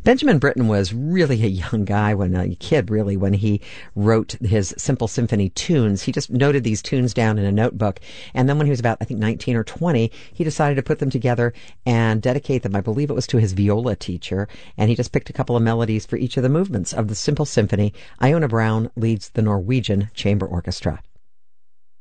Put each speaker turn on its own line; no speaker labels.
Benjamin Britten was really a young guy, a kid really, when he wrote his Simple Symphony tunes. He just noted these tunes down in a notebook, and then when he was about, I think, 19 or 20, he decided to put them together and dedicate them. I believe it was to his viola teacher, and he just picked a couple of melodies for each of the movements of the Simple Symphony. Iona Brown leads the Norwegian Chamber Orchestra.